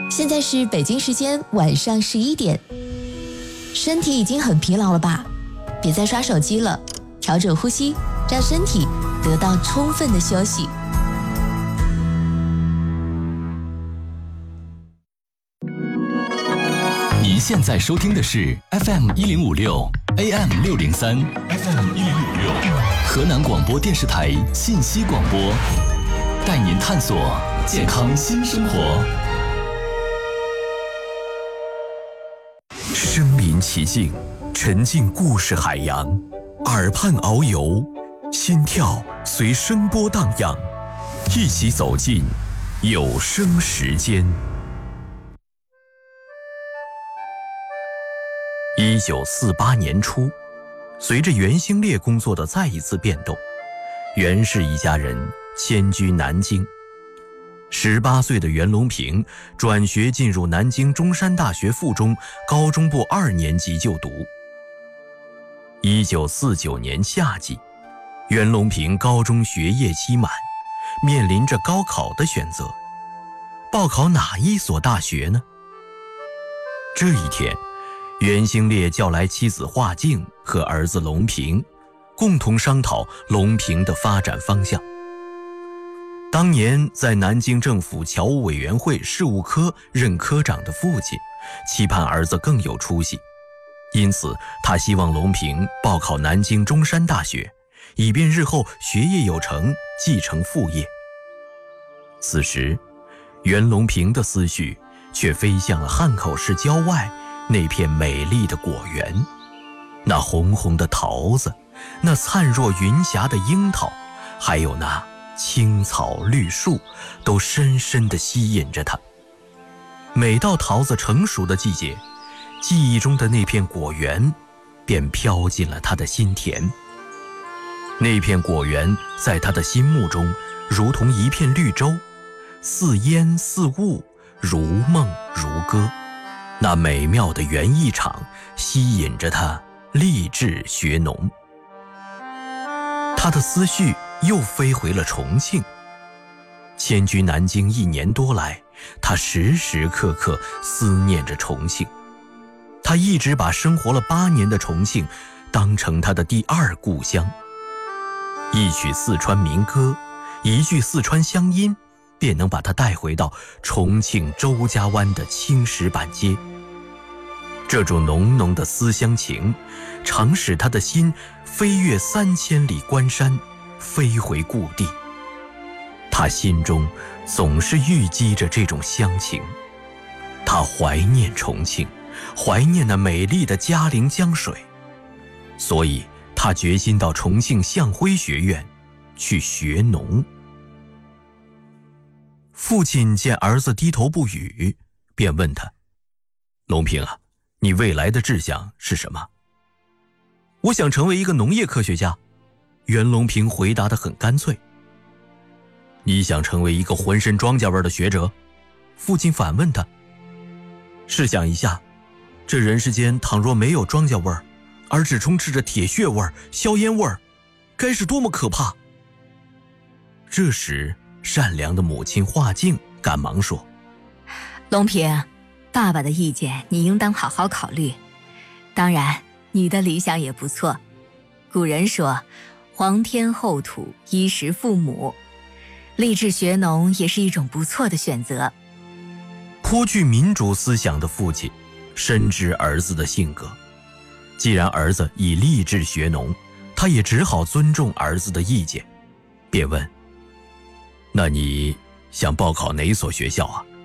现在是北京时间晚上11点，身体已经很疲劳了吧？别再刷手机了，调整呼吸，让身体得到充分的休息。 您现在收听的是 FM1056 AM603 FM1056 河南广播电视台信息广播，带您探索健康新生活。 身临其境，沉浸故事海洋，耳畔遨游，心跳随声波荡漾，一起走进有声时间。1948年初，随着袁兴烈工作的再一次变动，袁氏一家人迁居南京。18岁的袁隆平转学进入南京中山大学附中高中部2年级就读。1949年夏季，袁隆平高中学业期满，面临着高考的选择，报考哪一所大学呢？这一天，袁兴烈叫来妻子华静和儿子隆平，共同商讨隆平的发展方向。当年在南京政府侨务委员会事务科任科长的父亲，期盼儿子更有出息，因此他希望隆平报考南京中山大学，以便日后学业有成，继承父业。此时，袁隆平的思绪却飞向了汉口市郊外那片美丽的果园，那红红的桃子，那灿若云霞的樱桃，还有那青草绿树，都深深地吸引着他。每到桃子成熟的季节，记忆中的那片果园便飘进了他的心田。那片果园在他的心目中如同一片绿洲，似烟似雾，如梦如歌。那美妙的园艺场吸引着他立志学农。他的思绪又飞回了重庆。迁居南京1年多来，他时时刻刻思念着重庆。他一直把生活了8年的重庆当成他的第2故乡。一曲四川民歌，一句四川乡音，便能把他带回到重庆周家湾的青石板街。这种浓浓的思乡情，常使他的心飞越3000里关山，飞回故地。他心中总是郁积着这种乡情，他怀念重庆，怀念那美丽的嘉陵江水，所以他决心到重庆向辉学院去学农。父亲见儿子低头不语，便问他：隆平啊，你未来的志向是什么？我想成为一个农业科学家。袁隆平回答得很干脆。你想成为一个浑身庄稼味的学者？父亲反问他。试想一下，这人世间倘若没有庄稼味儿，而只充斥着铁血味儿、硝烟味儿，该是多么可怕。这时，善良的母亲华静赶忙说： 隆平，爸爸的意见你应当好好考虑。当然，你的理想也不错。古人说，皇天厚土，衣食父母。立志学农也是一种不错的选择。 颇具民主思想的父亲深知儿子的性格，既然儿子已立志学农，他也只好尊重儿子的意见，便问：那你想报考哪所学校啊？